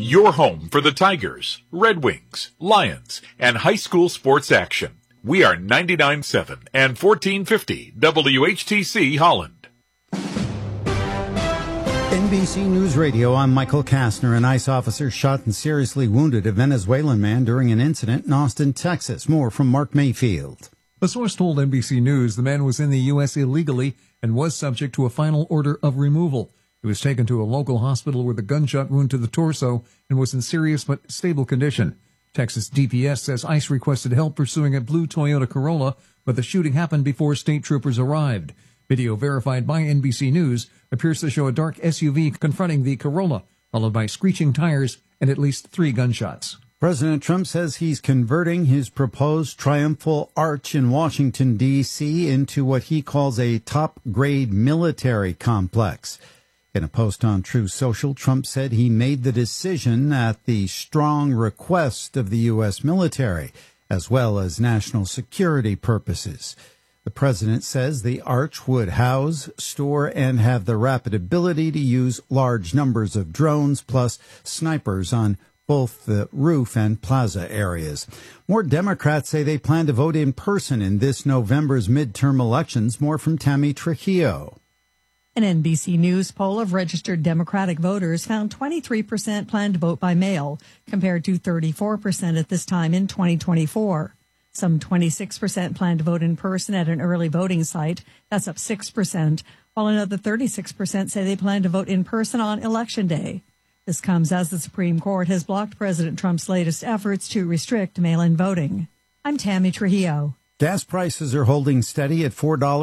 your home for the Tigers, Red Wings, Lions, and high school sports action. We are 99.7 and 1450 WHTC Holland. NBC News Radio, I'm Michael Kastner. An ICE officer shot and seriously wounded a Venezuelan man during an incident in Austin, Texas. More from Mark Mayfield. A source told NBC News the man was in the U.S. illegally and was subject to a final order of removal. He was taken to a local hospital with a gunshot wound to the torso and was in serious but stable condition. Texas DPS says ICE requested help pursuing a blue Toyota Corolla, but the shooting happened before state troopers arrived. Video verified by NBC News appears to show a dark SUV confronting the Corolla, followed by screeching tires and at least 3 gunshots. President Trump says he's converting his proposed triumphal arch in Washington, D.C. into what he calls a top-grade military complex. In a post on Truth Social, Trump said he made the decision at the strong request of the U.S. military, as well as national security purposes. The president says the arch would house, store, and have the rapid ability to use large numbers of drones plus snipers on both the roof and plaza areas. More Democrats say they plan to vote in person in this November's midterm elections. More from Tammy Trujillo. An NBC News poll of registered Democratic voters found 23% plan to vote by mail, compared to 34% at this time in 2024. Some 26% plan to vote in person at an early voting site. That's up 6%, while another 36% say they plan to vote in person on Election Day. This comes as the Supreme Court has blocked President Trump's latest efforts to restrict mail-in voting. I'm Tammy Trujillo. Gas prices are holding steady at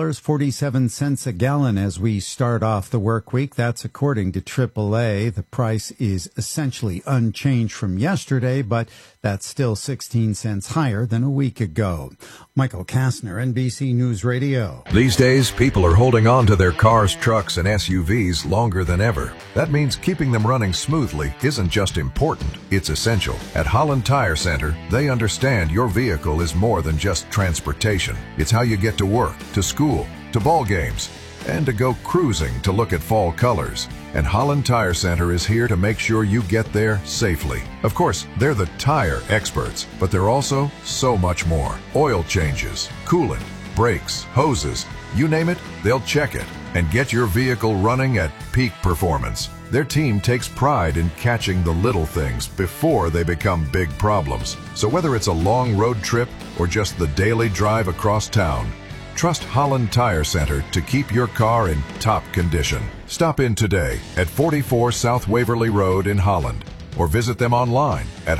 $4.47 a gallon as we start off the work week. That's according to AAA. The price is essentially unchanged from yesterday, but that's still 16 cents higher than a week ago. Michael Kastner, NBC News Radio. These days, people are holding on to their cars, trucks, and SUVs longer than ever. That means keeping them running smoothly isn't just important, it's essential. At Holland Tire Center, they understand your vehicle is more than just transportation. It's how you get to work, to school, to ball games, and to go cruising to look at fall colors. And Holland Tire Center is here to make sure you get there safely. Of course, they're the tire experts, but they're also so much more. Oil changes, coolant, brakes, hoses, you name it, they'll check it and get your vehicle running at peak performance. Their team takes pride in catching the little things before they become big problems. So whether it's a long road trip or just the daily drive across town, trust Holland Tire Center to keep your car in top condition. Stop in today at 44 South Waverly Road in Holland or visit them online at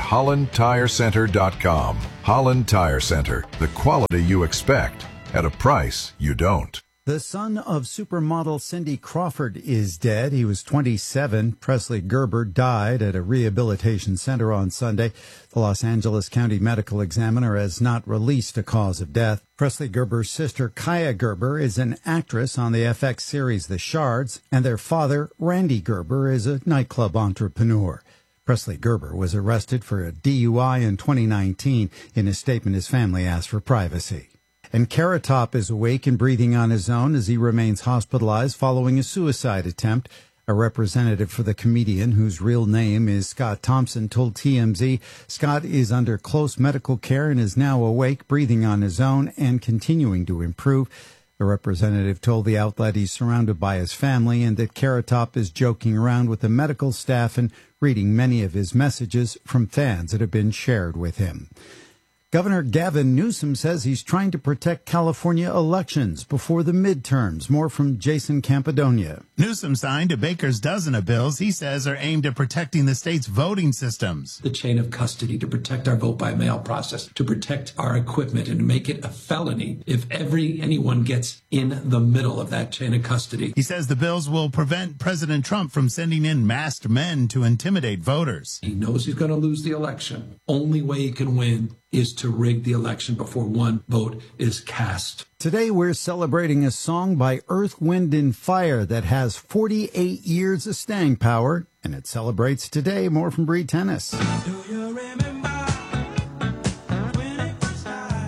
hollandtirecenter.com. Holland Tire Center, the quality you expect at a price you don't. The son of supermodel Cindy Crawford is dead. He was 27. Presley Gerber died at a rehabilitation center on Sunday. The Los Angeles County Medical Examiner has not released a cause of death. Presley Gerber's sister, Kaya Gerber, is an actress on the FX series The Shards, and their father, Randy Gerber, is a nightclub entrepreneur. Presley Gerber was arrested for a DUI in 2019. In a statement, his family asked for privacy. And Carrot Top is awake and breathing on his own as he remains hospitalized following a suicide attempt. A representative for the comedian, whose real name is Scott Thompson, told TMZ Scott is under close medical care and is now awake, breathing on his own, and continuing to improve. The representative told the outlet he's surrounded by his family and that Carrot Top is joking around with the medical staff and reading many of his messages from fans that have been shared with him. Governor Gavin Newsom says he's trying to protect California elections before the midterms. More from Jason Campidonia. Newsom signed a baker's dozen of bills he says are aimed at protecting the state's voting systems. The chain of custody to protect our vote by mail process, to protect our equipment and to make it a felony if anyone gets in the middle of that chain of custody. He says the bills will prevent President Trump from sending in masked men to intimidate voters. He knows he's going to lose the election. Only way he can win is to rig the election before one vote is cast. Today we're celebrating a song by Earth, Wind, and Fire that has 48 years of staying power, and it celebrates today. More from Bree Tennis. And that's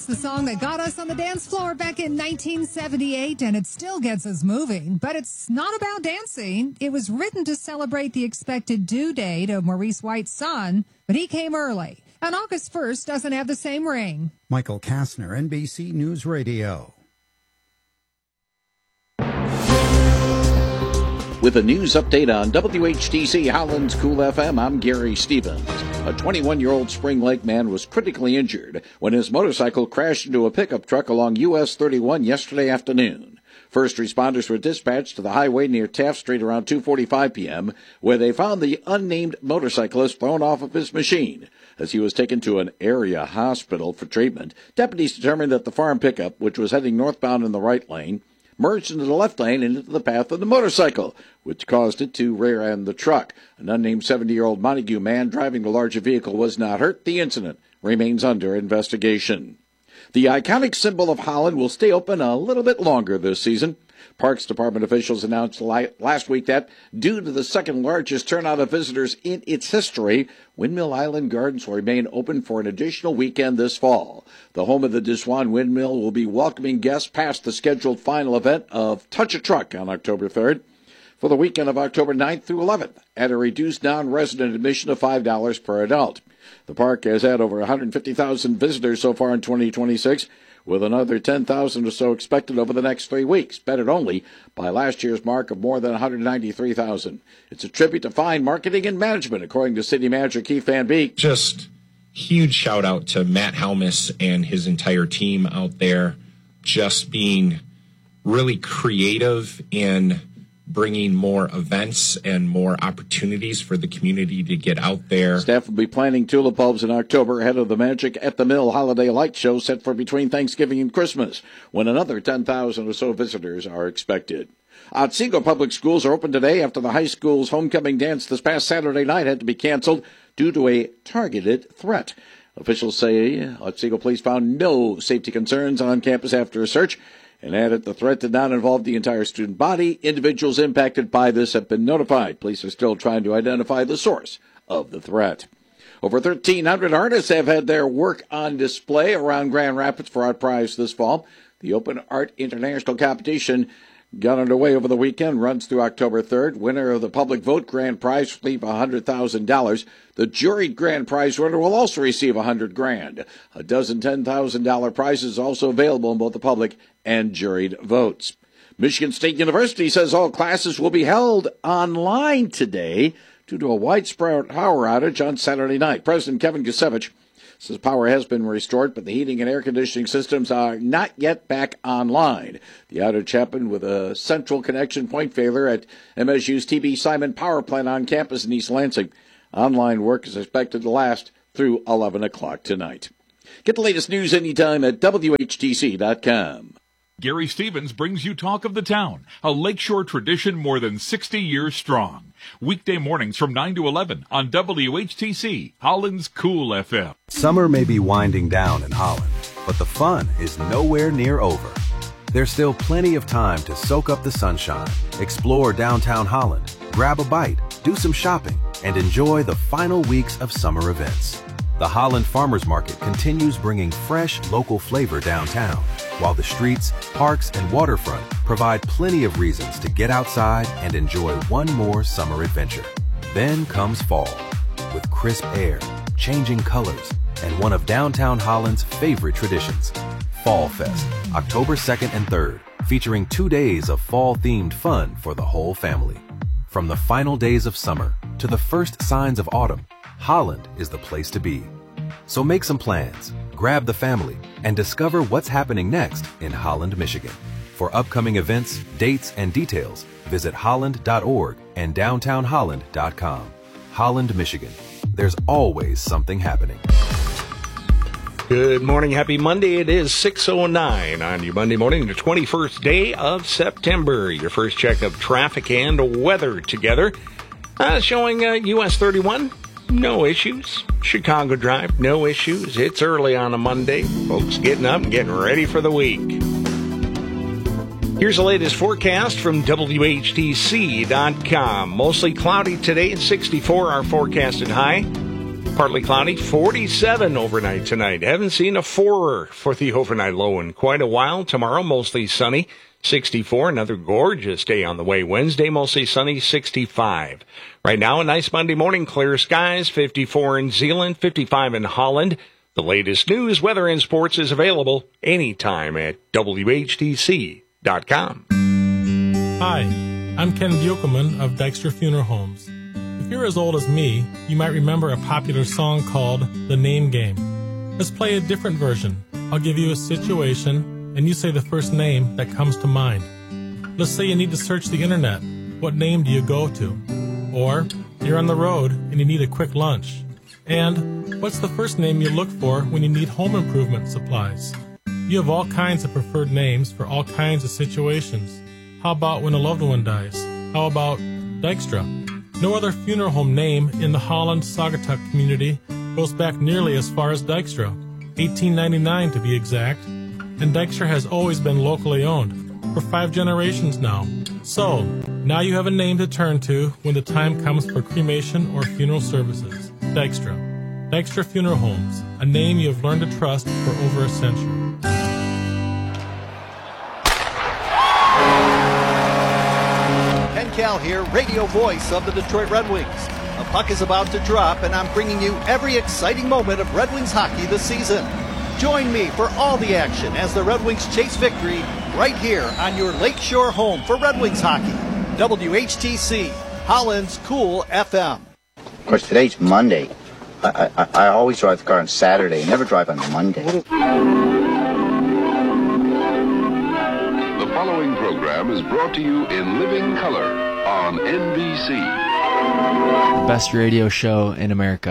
It's the song that got us on the dance floor back in 1978, and it still gets us moving. But it's not about dancing. It was written to celebrate the expected due date of Maurice White's son, but he came early. And August 1st doesn't have the same ring. Michael Kastner, NBC News Radio. With a news update on WHTC Holland's Cool FM, I'm Gary Stevens. A 21-year-old Spring Lake man was critically injured when his motorcycle crashed into a pickup truck along US 31 yesterday afternoon. First responders were dispatched to the highway near Taft Street around 2:45 p.m., where they found the unnamed motorcyclist thrown off of his machine. As he was taken to an area hospital for treatment, deputies determined that the farm pickup, which was heading northbound in the right lane, merged into the left lane and into the path of the motorcycle, which caused it to rear-end the truck. An unnamed 70-year-old Montague man driving the larger vehicle was not hurt. The incident remains under investigation. The iconic symbol of Holland will stay open a little bit longer this season. Parks Department officials announced last week that, due to the second-largest turnout of visitors in its history, Windmill Island Gardens will remain open for an additional weekend this fall. The home of the Diswan Windmill will be welcoming guests past the scheduled final event of Touch a Truck on October 3rd for the weekend of October 9th through 11th at a reduced non-resident admission of $5 per adult. The park has had over 150,000 visitors so far in 2026, with another 10,000 or so expected over the next 3 weeks, bettered only by last year's mark of more than 193,000. It's a tribute to fine marketing and management, according to City Manager Keith Van Beek. Just huge shout out to Matt Helmus and his entire team out there, just being really creative in bringing more events and more opportunities for the community to get out there. Staff will be planting tulip bulbs in October ahead of the Magic at the Mill Holiday Light Show set for between Thanksgiving and Christmas, when another 10,000 or so visitors are expected. Otsego Public Schools are open today after the high school's homecoming dance this past Saturday night had to be canceled due to a targeted threat. Officials say Otsego police found no safety concerns on campus after a search, and added the threat did not involve the entire student body. Individuals impacted by this have been notified. Police are still trying to identify the source of the threat. Over 1,300 artists have had their work on display around Grand Rapids for Art Prize this fall. The Open Art International Competition got underway over the weekend, runs through October 3rd. Winner of the public vote grand prize will receive $100,000. The juried grand prize winner will also receive $100,000. A dozen $10,000 prizes also available in both the public and juried votes. Michigan State University says all classes will be held online today due to a widespread power outage on Saturday night. President Kevin Kusevich says power has been restored, but the heating and air conditioning systems are not yet back online. The outage happened with a central connection point failure at MSU's TB Simon power plant on campus in East Lansing. Online work is expected to last through 11 o'clock tonight. Get the latest news anytime at WHTC.com. Gary Stevens brings you Talk of the Town, a lakeshore tradition more than 60 years strong. Weekday mornings from 9 to 11 on WHTC, Holland's Cool FM. Summer may be winding down in Holland, but the fun is nowhere near over. There's still plenty of time to soak up the sunshine, explore downtown Holland, grab a bite, do some shopping, and enjoy the final weeks of summer events. The Holland Farmers Market continues bringing fresh, local flavor downtown, while the streets, parks, and waterfront provide plenty of reasons to get outside and enjoy one more summer adventure. Then comes fall, with crisp air, changing colors, and one of downtown Holland's favorite traditions, Fall Fest, October 2nd and 3rd, featuring 2 days of fall-themed fun for the whole family. From the final days of summer to the first signs of autumn, Holland is the place to be. So make some plans, grab the family, and discover what's happening next in Holland, Michigan. For upcoming events, dates, and details, visit holland.org and downtownholland.com. Holland, Michigan. There's always something happening. Good morning. Happy Monday. It is 6:09 on your Monday morning, the 21st day of September. Your first check of traffic and weather together. Showing US 31. No issues. Chicago Drive, no issues. It's early on a Monday. Folks getting up and getting ready for the week. Here's the latest forecast from WHTC.com. Mostly cloudy today at 64, our forecasted high. Partly cloudy, 47 overnight tonight. Haven't seen a 4 for the overnight low in quite a while. Tomorrow, mostly sunny, 64. Another gorgeous day on the way. Wednesday, mostly sunny, 65. Right now, a nice Monday morning, clear skies, 54 in Zeeland, 55 in Holland. The latest news, weather, and sports is available anytime at WHTC.com. Hi, I'm Ken Buchelman of Dykstra Funeral Homes. If you're as old as me, you might remember a popular song called The Name Game. Let's play a different version. I'll give you a situation, and you say the first name that comes to mind. Let's say you need to search the internet. What name do you go to? Or you're on the road and you need a quick lunch. And what's the first name you look for when you need home improvement supplies? You have all kinds of preferred names for all kinds of situations. How about when a loved one dies? How about Dykstra? No other funeral home name in the Holland-Saugatuck community goes back nearly as far as Dykstra, 1899 to be exact, and Dykstra has always been locally owned, for 5 generations now. So, now you have a name to turn to when the time comes for cremation or funeral services. Dykstra. Dykstra Funeral Homes, a name you have learned to trust for over a century. Ken Cal here, radio voice of the Detroit Red Wings. A puck is about to drop, and I'm bringing you every exciting moment of Red Wings hockey this season. Join me for all the action as the Red Wings chase victory right here on your Lakeshore home for Red Wings hockey. WHTC, Holland's Cool FM. Of course, today's Monday. I always drive the car on Saturday, never drive on Monday. The following program is brought to you in living color on NBC. Best radio show in America.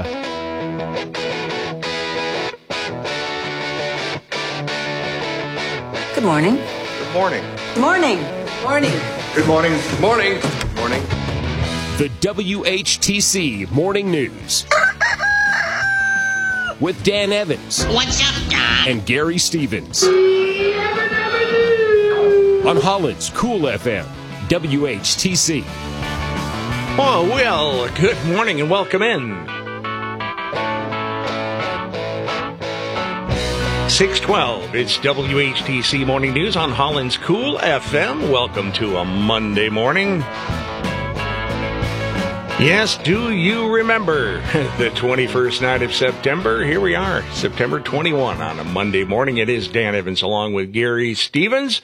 Good morning. Good morning. Good morning. Morning. Good morning. Good morning. Good morning. The WHTC Morning News. With Dan Evans. What's up, Don? And Gary Stevens. On Holland's Cool FM, WHTC. Oh, well, good morning and welcome in. 6:12, it's WHTC Morning News on Holland's Cool FM. Welcome to a Monday morning. Yes, do you remember the 21st night of September? Here we are, September 21 on a Monday morning. It is Dan Evans along with Gary Stevens.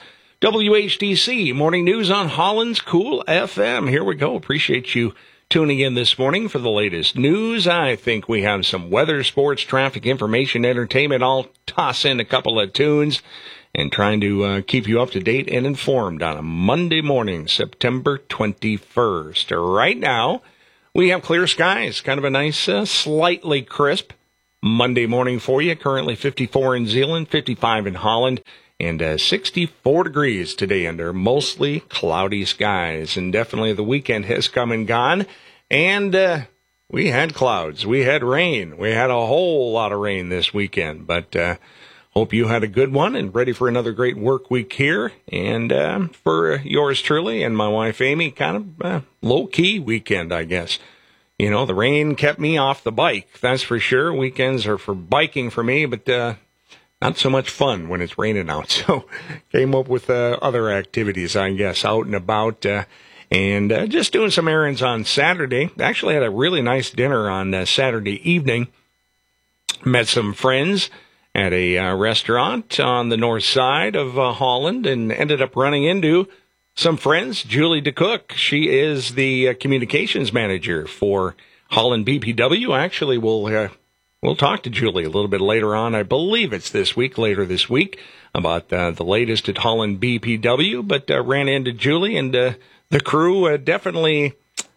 WHTC Morning News on Holland's Cool FM. Here we go. Appreciate you tuning in this morning for the latest news. I think we have some weather, sports, traffic, information, entertainment. I'll toss in a couple of tunes and trying to keep you up to date and informed on a Monday morning, September 21st. Right now, we have clear skies, kind of a nice, slightly crisp Monday morning for you. Currently 54 in Zeeland, 55 in Holland, and 64 degrees today under mostly cloudy skies. And definitely the weekend has come and gone. And we had clouds. We had rain. We had a whole lot of rain this weekend. But hope you had a good one and ready for another great work week here. And for yours truly and my wife Amy, kind of low-key weekend, I guess. You know, the rain kept me off the bike, that's for sure. Weekends are for biking for me, but not so much fun when it's raining out. So came up with other activities, I guess, out and about. And just doing some errands on Saturday. Actually had a really nice dinner on Saturday evening. Met some friends at a restaurant on the north side of Holland and ended up running into some friends. Julie DeCook, she is the communications manager for Holland BPW. Actually, we'll talk to Julie a little bit later on. I believe it's later this week, about the latest at Holland BPW. But ran into Julie and the crew. Definitely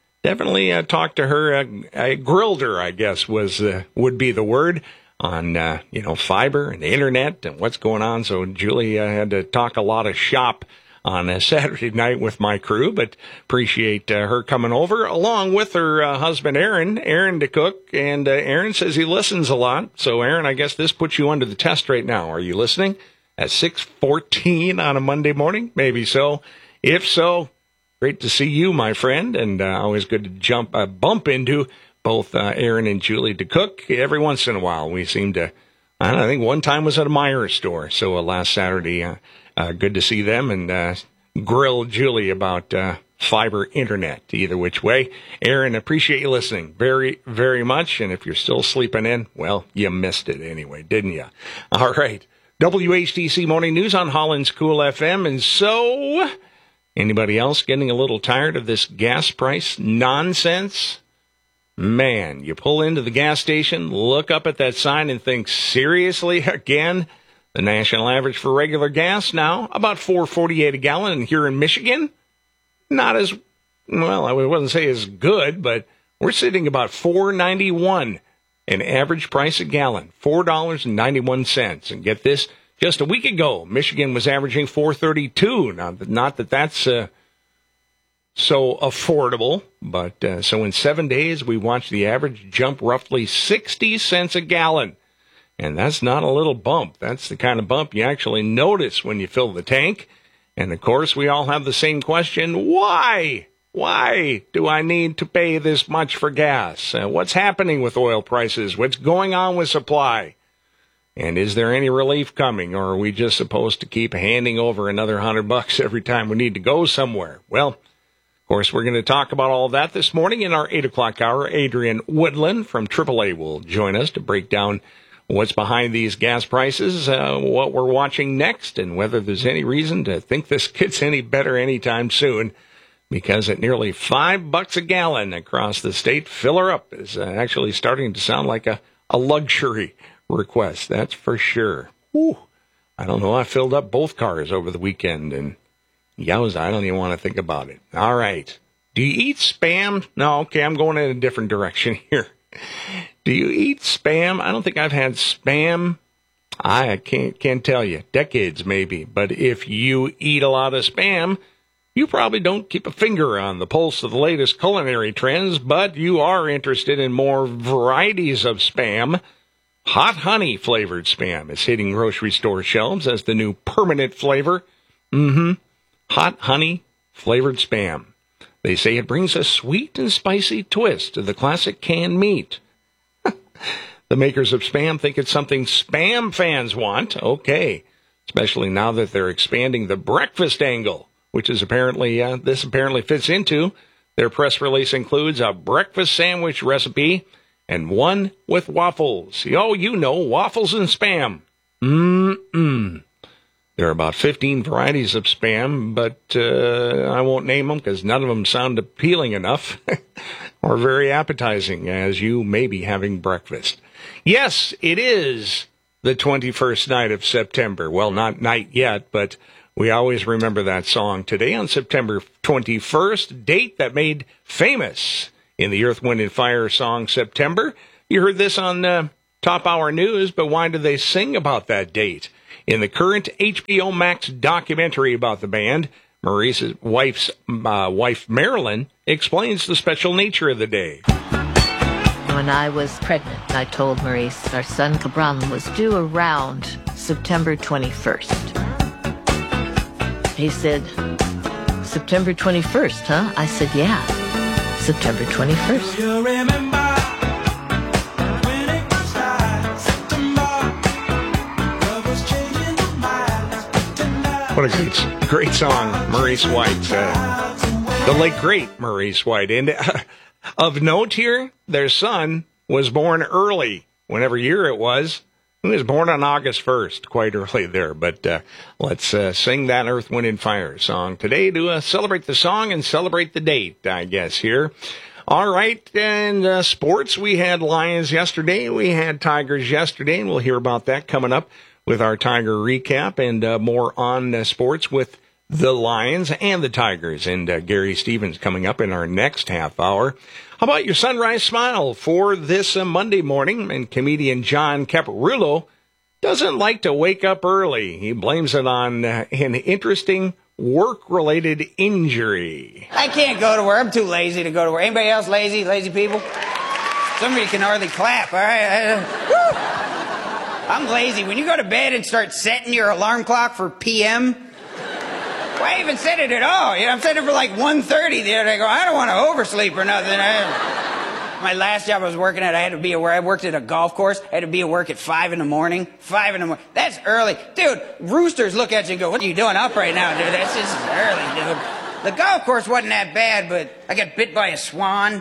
talked to her. I grilled her, I guess would be the word, on fiber and the internet and what's going on. So Julie had to talk a lot of shop on a Saturday night with my crew, but appreciate her coming over along with her husband Aaron DeCook. And Aaron says he listens a lot. So Aaron, I guess this puts you under the test right now. Are you listening at 6:14 on a Monday morning? Maybe so. If so, great to see you, my friend, and always good to bump into both Aaron and Julie to cook. Every once in a while, we seem to, I think one time was at a Meijer store. So last Saturday, good to see them and grill Julie about fiber internet, either which way. Aaron, appreciate you listening very, very much. And if you're still sleeping in, well, you missed it anyway, didn't you? All right. WHTC Morning News on Holland's Cool FM. And so, anybody else getting a little tired of this gas price nonsense? Man, you pull into the gas station, look up at that sign and think, seriously, again? The national average for regular gas now, about $4.48 a gallon. And here in Michigan, not as, well, I wouldn't say as good, but we're sitting about $4.91, an average price a gallon, $4.91. And get this, just a week ago, Michigan was averaging $4.32. Not that that's so affordable, but so in 7 days, we watched the average jump roughly 60 cents a gallon. And that's not a little bump. That's the kind of bump you actually notice when you fill the tank. And, of course, we all have the same question, why? Why do I need to pay this much for gas? What's happening with oil prices? What's going on with supply? And is there any relief coming, or are we just supposed to keep handing over another $100 every time we need to go somewhere? Well, of course, we're going to talk about all that this morning in our 8 o'clock hour. Adrian Woodland from AAA will join us to break down what's behind these gas prices, what we're watching next, and whether there's any reason to think this gets any better anytime soon. Because at nearly $5 a gallon across the state, fill her up is actually starting to sound like a luxury request. That's for sure. Whew. I don't know. I filled up both cars over the weekend, and yowza, I don't even want to think about it. All right. Do you eat Spam? No, okay, I'm going in a different direction here. Do you eat Spam? I don't think I've had Spam. I can't tell you. Decades, maybe. But if you eat a lot of Spam, you probably don't keep a finger on the pulse of the latest culinary trends, but you are interested in more varieties of Spam. Hot honey flavored Spam is hitting grocery store shelves as the new permanent flavor. Hot honey flavored Spam. They say it brings a sweet and spicy twist to the classic canned meat. The makers of Spam think it's something Spam fans want. Okay. Especially now that they're expanding the breakfast angle, which is apparently, this apparently fits into. Their press release includes a breakfast sandwich recipe and one with waffles. Oh, you know, waffles and Spam. There are about 15 varieties of Spam, but I won't name them because none of them sound appealing enough or very appetizing as you may be having breakfast. Yes, it is the 21st night of September. Well, not night yet, but we always remember that song. Today on September 21st, date that made famous in the Earth, Wind, and Fire song September. You heard this on Top Hour News, but why do they sing about that date? In the current HBO Max documentary about the band, Maurice's wife, Marilyn, explains the special nature of the day. When I was pregnant, I told Maurice our son Cabran was due around September 21st. He said, September 21st, huh? I said, yeah, September 21st. You remember? What a great song, Maurice White. The late, great Maurice White. And of note here, their son was born early, whenever year it was. He was born on August 1st, quite early there. But let's sing that Earth, Wind, and Fire song today to celebrate the song and celebrate the date, I guess, here. All right, and sports, we had Lions yesterday. We had Tigers yesterday, and we'll hear about that coming up with our Tiger recap and more on sports with the Lions and the Tigers. And Gary Stevens coming up in our next half hour. How about your sunrise smile for this Monday morning? And comedian John Caparulo doesn't like to wake up early. He blames it on an interesting work-related injury. I can't go to work. I'm too lazy to go to work. Anybody else lazy? Lazy people? Somebody can hardly clap, all right? I'm lazy. When you go to bed and start setting your alarm clock for PM, why even set it at all? You know, I'm setting it for like 1:30 the other day. I go, I don't want to oversleep or nothing. My last job I was working at, I had to be at work. I worked at a golf course. I had to be at work at 5 in the morning. 5 in the morning. That's early. Dude, roosters look at you and go, what are you doing up right now, dude? That's just early, dude. The golf course wasn't that bad, but I got bit by a swan.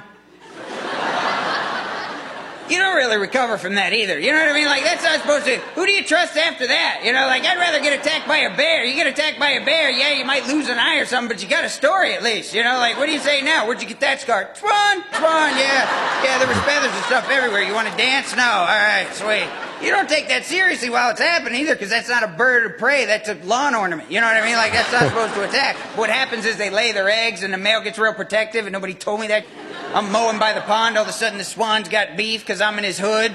You don't really recover from that either. You know what I mean? Like, that's not supposed to... Who do you trust after that? You know, like, I'd rather get attacked by a bear. You get attacked by a bear, yeah, you might lose an eye or something, but you got a story at least. You know, like, what do you say now? Where'd you get that scar? Swan, yeah. Yeah, there was feathers and stuff everywhere. You want to dance? No. All right, sweet. You don't take that seriously while it's happening either, because that's not a bird of prey. That's a lawn ornament. You know what I mean? Like, that's not supposed to attack. What happens is they lay their eggs, and the male gets real protective, and nobody told me that. I'm mowing by the pond, all of a sudden the swan's got beef because I'm in his hood.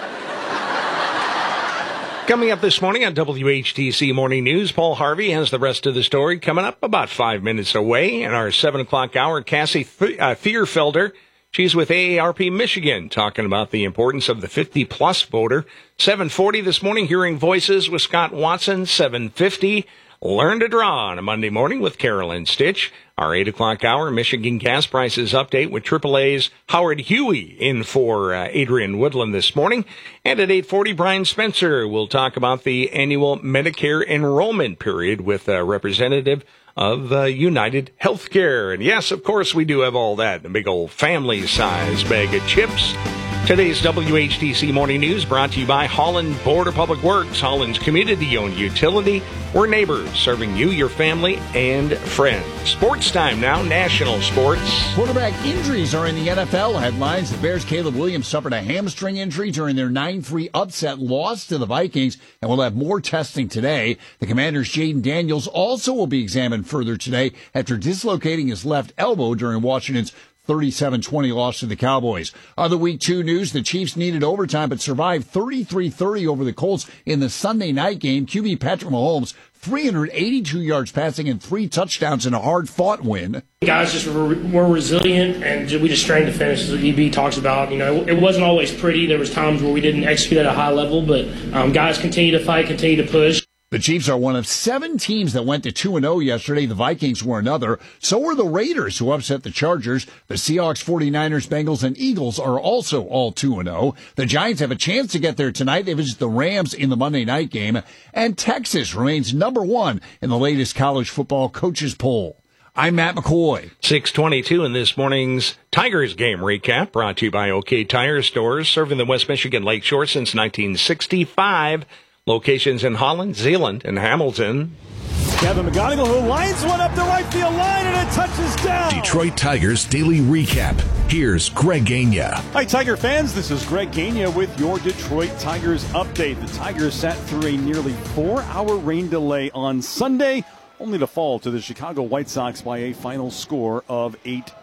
Coming up this morning on WHTC Morning News, Paul Harvey has the rest of the story coming up about 5 minutes away. In our 7 o'clock hour, Cassie Thierfelder, she's with AARP Michigan, talking about the importance of the 50-plus voter. 7:40 this morning, Hearing Voices with Scott Watson. 7:50, Learn to Draw on a Monday morning with Carolyn Stitch. Our 8 o'clock hour, Michigan gas prices update with AAA's Howard Huey in for Adrian Woodland this morning. And at 8:40, Brian Spencer will talk about the annual Medicare enrollment period with a representative of United Healthcare. And yes, of course, we do have all that in a big old family-sized bag of chips. Today's WHTC Morning News brought to you by Holland Board of Public Works, Holland's community-owned utility. We're neighbors, serving you, your family, and friends. Sports time now, national sports. Quarterback injuries are in the NFL headlines. The Bears' Caleb Williams suffered a hamstring injury during their 9-3 upset loss to the Vikings, and will have more testing today. The Commanders' Jaden Daniels also will be examined further today after dislocating his left elbow during Washington's 37-20 loss to the Cowboys. Other Week 2 news, the Chiefs needed overtime but survived 33-30 over the Colts in the Sunday night game. QB Patrick Mahomes, 382 yards passing and 3 touchdowns in a hard-fought win. Guys just were resilient, and we just strained to finish, as EB talks about. You know, it wasn't always pretty. There was times where we didn't execute at a high level, but guys continue to fight, continue to push. The Chiefs are one of 7 teams that went to 2-0 yesterday. The Vikings were another. So were the Raiders, who upset the Chargers. The Seahawks, 49ers, Bengals, and Eagles are also all 2-0. The Giants have a chance to get there tonight. They visit the Rams in the Monday night game. And Texas remains number 1 in the latest college football coaches poll. I'm Matt McCoy. 6:22 in this morning's Tigers game recap, brought to you by OK Tire Stores, serving the West Michigan Lakeshore since 1965. Locations in Holland, Zeeland, and Hamilton. Kevin McGonigal, who lines one up the right field line, and it touches down. Detroit Tigers Daily Recap. Here's Greg Gagne. Hi, Tiger fans. This is Greg Gagne with your Detroit Tigers update. The Tigers sat through a nearly 4-hour rain delay on Sunday, only to fall to the Chicago White Sox by a final score of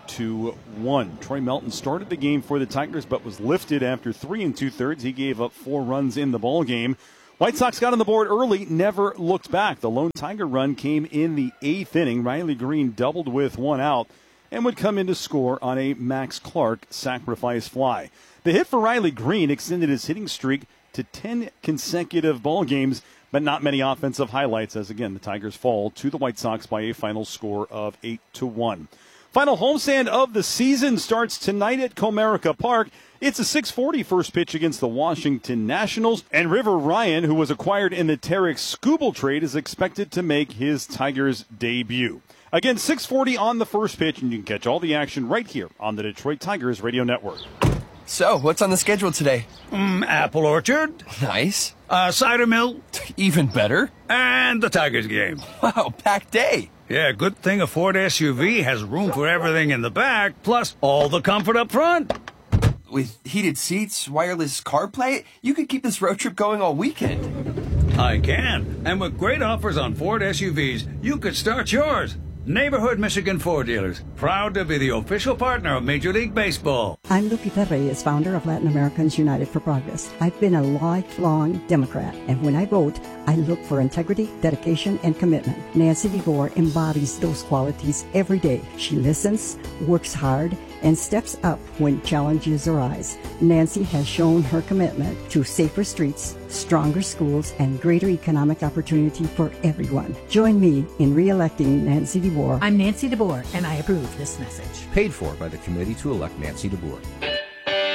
8-1. Troy Melton started the game for the Tigers, but was lifted after 3 2/3. He gave up 4 runs in the ballgame. White Sox got on the board early, never looked back. The lone Tiger run came in the 8th inning. Riley Green doubled with 1 out and would come in to score on a Max Clark sacrifice fly. The hit for Riley Green extended his hitting streak to 10 consecutive ball games, but not many offensive highlights as, again, the Tigers fall to the White Sox by a final score of 8-1. Final homestand of the season starts tonight at Comerica Park. It's a 6:40 first pitch against the Washington Nationals, and River Ryan, who was acquired in the Tarek Skubal trade, is expected to make his Tigers debut. Again, 6:40 on the first pitch, and you can catch all the action right here on the Detroit Tigers Radio Network. So, what's on the schedule today? Apple orchard. Nice. Cider mill. Even better. And the Tigers game. Wow, packed day. Yeah, good thing a Ford SUV has room for everything in the back, plus all the comfort up front. With heated seats, wireless CarPlay, you could keep this road trip going all weekend. I can. And with great offers on Ford SUVs, you could start yours. Neighborhood Michigan Ford dealers, proud to be the official partner of Major League Baseball. I'm Lupita Reyes, founder of Latin Americans United for Progress. I've been a lifelong Democrat, and when I vote, I look for integrity, dedication, and commitment. Nancy DeVore embodies those qualities every day. She listens, works hard, and steps up when challenges arise. Nancy has shown her commitment to safer streets, stronger schools, and greater economic opportunity for everyone. Join me in re-electing Nancy DeVore. I'm Nancy DeVore, and I approve this message. Paid for by the Committee to Elect Nancy DeVore.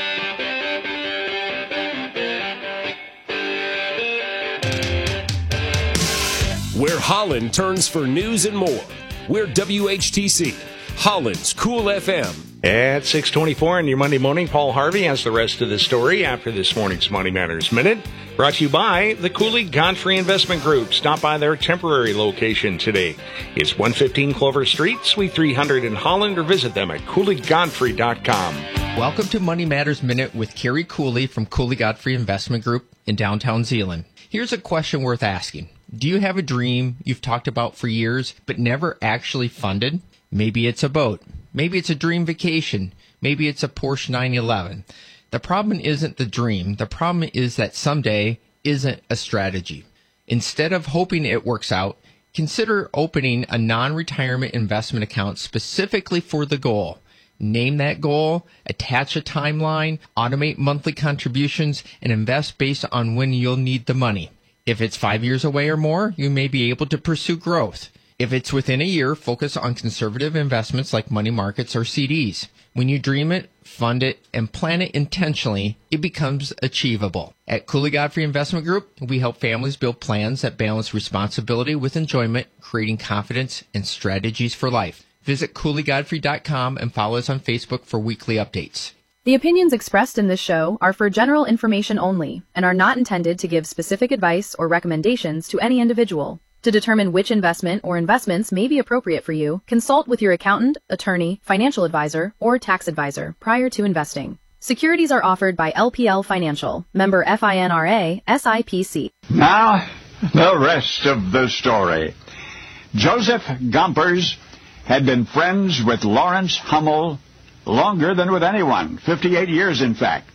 where Holland turns for news and more. We're WHTC, Holland's Cool FM. At 6:24 on your Monday morning, Paul Harvey has the rest of the story after this morning's Money Matters Minute. Brought to you by the Cooley Godfrey Investment Group. Stop by their temporary location today. It's 115 Clover Street, Suite 300 in Holland, or visit them at CooleyGodfrey.com. Welcome to Money Matters Minute with Kerry Cooley from Cooley Godfrey Investment Group in downtown Zeeland. Here's a question worth asking. Do you have a dream you've talked about for years but never actually funded? Maybe it's a boat. Maybe it's a dream vacation. Maybe it's a Porsche 911. The problem isn't the dream. The problem is that someday isn't a strategy. Instead of hoping it works out, consider opening a non-retirement investment account specifically for the goal. Name that goal, attach a timeline, automate monthly contributions, and invest based on when you'll need the money. If it's 5 years away or more, you may be able to pursue growth. If it's within a year, focus on conservative investments like money markets or CDs. When you dream it, fund it, and plan it intentionally, it becomes achievable. At Cooley Godfrey Investment Group, we help families build plans that balance responsibility with enjoyment, creating confidence and strategies for life. Visit CooleyGodfrey.com and follow us on Facebook for weekly updates. The opinions expressed in this show are for general information only and are not intended to give specific advice or recommendations to any individual. To determine which investment or investments may be appropriate for you, consult with your accountant, attorney, financial advisor, or tax advisor prior to investing. Securities are offered by LPL Financial, member FINRA, SIPC. Now, the rest of the story. Joseph Gompers had been friends with Lawrence Hummel longer than with anyone, 58 years in fact.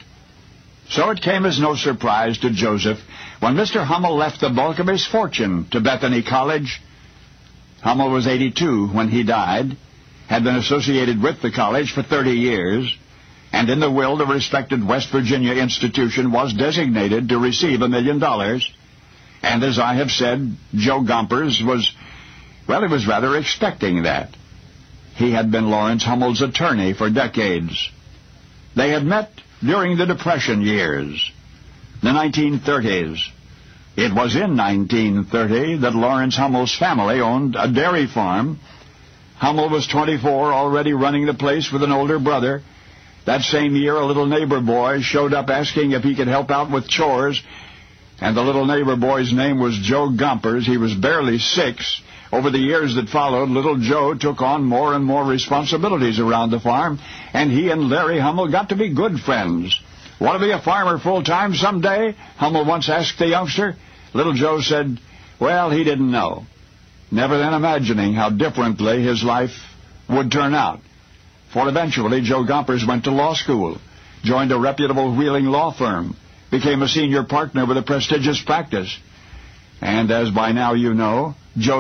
So it came as no surprise to Joseph when Mr. Hummel left the bulk of his fortune to Bethany College. Hummel was 82 when he died, had been associated with the college for 30 years, and in the will the respected West Virginia institution was designated to receive $1 million. And as I have said, Joe Gompers was rather expecting that. He had been Lawrence Hummel's attorney for decades. They had met during the Depression years, the 1930s. It was in 1930 that Lawrence Hummel's family owned a dairy farm. Hummel was 24, already running the place with an older brother. That same year, a little neighbor boy showed up asking if he could help out with chores, and the little neighbor boy's name was Joe Gompers. He was barely 6. Over the years that followed, little Joe took on more and more responsibilities around the farm, and he and Larry Hummel got to be good friends. Want to be a farmer full-time someday? Hummel once asked the youngster. Little Joe said, well, he didn't know, never then imagining how differently his life would turn out. For eventually, Joe Gompers went to law school, joined a reputable Wheeling law firm, became a senior partner with a prestigious practice. And as by now you know, Joe